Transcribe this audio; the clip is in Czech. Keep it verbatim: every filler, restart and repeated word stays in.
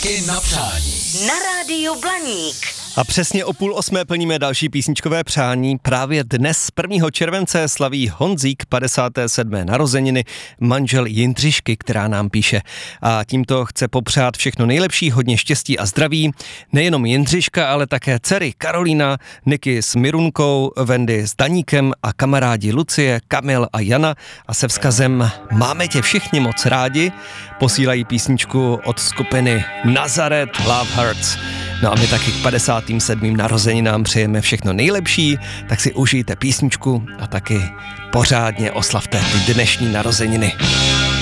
Písničky na přání. Na rádiu Blaník. A přesně o půl osmé plníme další písničkové přání. Právě dnes prvního července slaví Honzík padesáté sedmé narozeniny, manžel Jindřišky, která nám píše. A tímto chce popřát všechno nejlepší, hodně štěstí a zdraví. Nejenom Jindřiška, ale také dcery Karolína, Niky s Mirunkou, Wendy s Daníkem a kamarádi Lucie, Kamil a Jana. A se vzkazem Máme tě všichni moc rádi posílají písničku od skupiny Nazaret Love Hurts. No a my taky k padesátým sedmým narozeninám přejeme všechno nejlepší, tak si užijte písničku a taky pořádně oslavte ty dnešní narozeniny.